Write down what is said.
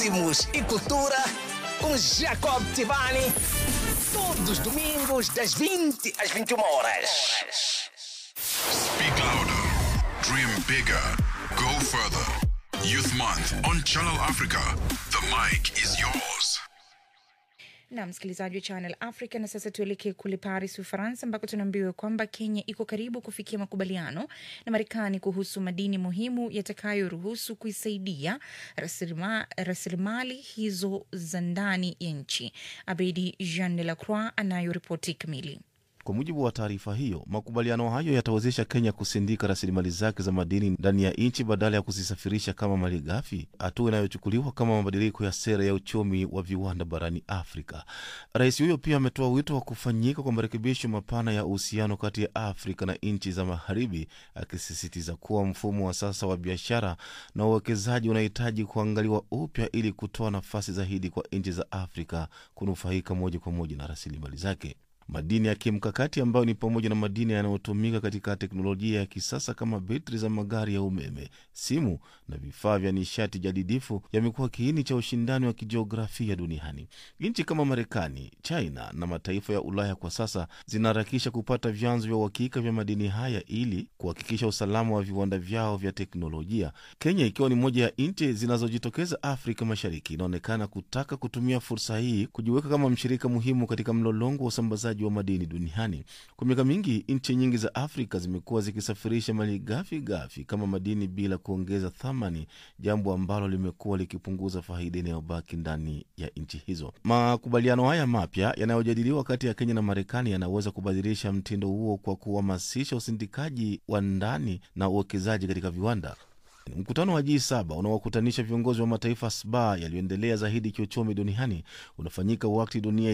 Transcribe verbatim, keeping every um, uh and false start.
ritmos e cultura com Jacob Tivani. Todos os domingos das vinte às vinte e uma horas. Speak louder, dream bigger, go further. Youth Month on Channel Africa. The mic is yours. Na msikilizaji wa Channel Africa, na sasa tuelekee kule Paris, Ufaransa, ambako tunaambiwa kwamba Kenya iko karibu kufikia makubaliano na Marekani kuhusu madini muhimu yatakayoruhusu kuisaidia rasilimali hizo za ndani ya nchi. Abedi Jean de la Croix anayo ripoti kamili. Kwa mujibu wa taarifa hiyo, makubaliano hayo yatawezesha Kenya kusindika rasilimali zake za madini ndani ya nchi badala ya kuzisafirisha kama malighafi, hatua inayochukuliwa kama mabadiliko ya sera ya uchumi wa viwanda barani Afrika. Rais huyo pia ametoa wito wa kufanyika kwa marekebisho mapana ya uhusiano kati ya Afrika na nchi za Magharibi, akisisitiza kuwa mfumo wa sasa wa biashara na uwekezaji unahitaji kuangaliwa upya ili kutoa nafasi zaidi kwa nchi za Afrika kunufaika moja kwa moja na rasilimali zake. Madini ya kimkakati ambayo ni pamoja na madini yanayotumika katika teknolojia ya kisasa kama betri za magari ya umeme, simu na vifaa vya nishati jadidifu yamekuwa kiini cha ushindani wa kijiografia duniani. Nchi kama Marekani, China na mataifa ya Ulaya kwa sasa zinaharakisha kupata vyanzo vya uhakika vya madini haya ili kuhakikisha usalama wa viwanda vyao vya teknolojia. Kenya, ikiwa ni moja ya nchi zinazojitokeza Afrika Mashariki, inaonekana kutaka kutumia fursa hii kujiweka kama mshirika muhimu katika mlolongo wa usambazaji wa madini duniani. Kwa miaka mingi, nchi nyingi za Afrika zimekuwa zikisafirisha malighafi gafi kama madini bila kuongeza thamani, jambo ambalo limekuwa likipunguza faida inayobaki ndani ya nchi hizo. Makubaliano haya mapya yanayojadiliwa kati ya Kenya na Marekani yanaweza kubadilisha mtindo huo kwa kuhamasisha usindikaji wa ndani na uwekezaji katika viwanda. Mkutano wa G saba unaowakutanisha viongozi wa mataifa saba yaliyoendelea zaidi kiuchumi duniani unafanyika wakati dunia